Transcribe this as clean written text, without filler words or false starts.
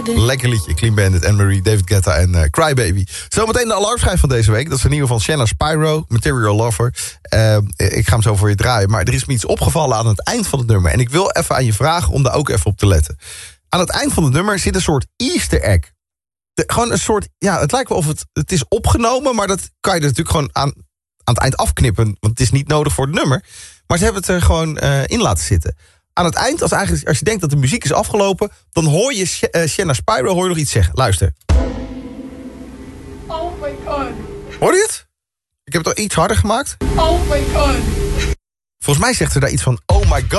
Lekker liedje. Clean Bandit, Anne-Marie, David Guetta en Crybaby. Zometeen de alarmschijf van deze week. Dat is een nieuwe van Shanna Spyro, Material Lover. Ik ga hem zo voor je draaien. Maar er is me iets opgevallen aan het eind van het nummer. En ik wil even aan je vragen om daar ook even op te letten. Aan het eind van het nummer zit een soort Easter egg. Gewoon een soort, ja, het lijkt wel of het is opgenomen, maar dat kan je er natuurlijk gewoon aan het eind afknippen, want het is niet nodig voor het nummer. Maar ze hebben het er gewoon in laten zitten. Aan het eind, als je denkt dat de muziek is afgelopen, dan hoor je Shanna Spyro nog iets zeggen. Luister. Oh my god. Hoor je het? Ik heb het al iets harder gemaakt. Oh my god. Volgens mij zegt ze daar iets van, oh my god.